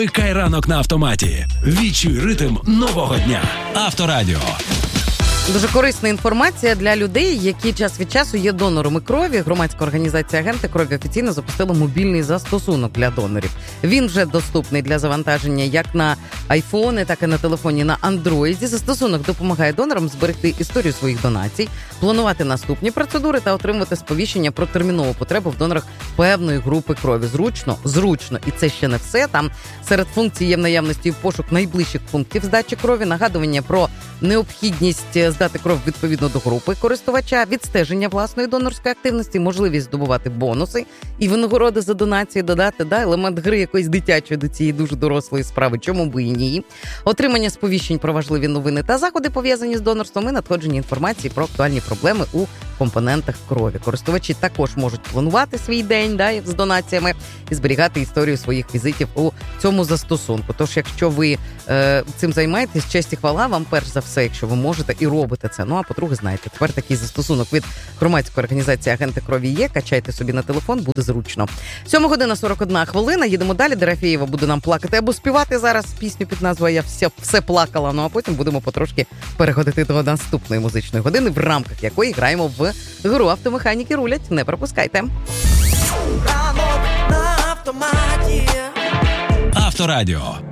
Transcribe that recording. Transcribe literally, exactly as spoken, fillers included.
Вмикай ранок на автоматі. Відчуй ритм нового дня. Авторадіо. Дуже корисна інформація для людей, які час від часу є донорами крові. Громадська організація «Агенти крові» офіційно запустила мобільний застосунок для донорів. Він вже доступний для завантаження як на айфони, так і на телефоні на андроїді. Застосунок допомагає донорам зберегти історію своїх донацій, планувати наступні процедури та отримувати сповіщення про термінову потребу в донорах певної групи крові. Зручно, зручно. І це ще не все. Там серед функцій є в наявності пошук найближчих пунктів здачі крові, нагадування про необхідність здати кров відповідно до групи користувача, відстеження власної донорської активності, можливість здобувати бонуси і винагороди за донації, додати да, елемент гри якоїсь дитячої до цієї дуже дорослої справи, чому би і ні. Отримання сповіщень про важливі новини та заходи, пов'язані з донорством, і надходження інформації про актуальні проблеми у компонентах крові. Користувачі також можуть планувати свій день да, з донаціями і зберігати історію своїх візитів у цьому застосунку. Тож, якщо ви е, цим займаєтесь, честь і хвала вам перш за все, якщо ви можете і робите це. Ну, а по-друге, знаєте, тепер такий застосунок від громадської організації «Агенти крові» є. Качайте собі на телефон, буде зручно. сьома година сорок одна хвилина. Їдемо далі. Дорофєєва буде нам плакати або співати зараз пісню під назвою «Я все, все плакала». Ну, а потім будемо потрошки переходити до наступної музичної години, в рамках якої граємо в гру «Автомеханіки рулять». Не пропускайте. Авторадіо.